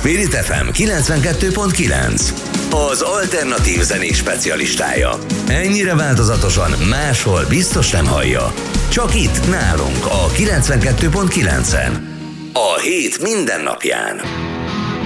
Spirit FM 92.9, az alternatív zenés specialistája. Ennyire változatosan máshol biztos nem hallja. Csak itt nálunk a 92.9-en. A hét minden napján.